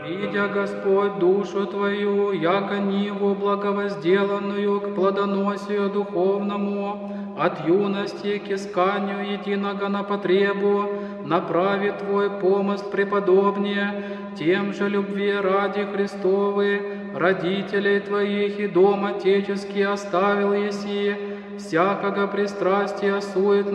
Видя Господь душу твою, яко ниву благовозделанную к плодоносию духовному, от юности к исканию единого на потребу, направи Твой помысль преподобнее, тем же любви ради Христовы, родителей Твоих и дом отеческий оставил еси, всякого пристрастия суетного